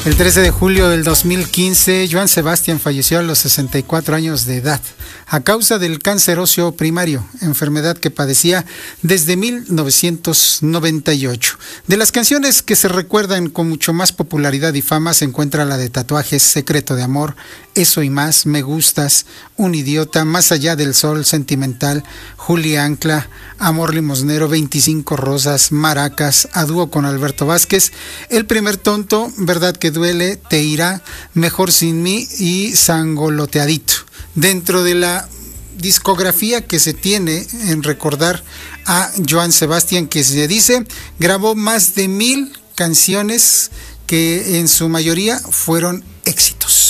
El 13 de julio del 2015, Joan Sebastián falleció a los 64 años de edad a causa del cáncer óseo primario, enfermedad que padecía desde 1998. De las canciones que se recuerdan con mucho más popularidad y fama se encuentra la de Tatuajes, Secreto de Amor, Eso y Más, Me Gustas, Un Idiota, Más Allá del Sol, Sentimental, Julia Ancla, Amor Limosnero, 25 Rosas, Maracas, a dúo con Alberto Vázquez, El Primer Tonto, Verdad que Duele, Te Irá, Mejor Sin Mí y Sangoloteadito. Dentro de la discografía que se tiene en recordar a Joan Sebastián, que se dice grabó más de 1000 canciones que en su mayoría fueron éxitos.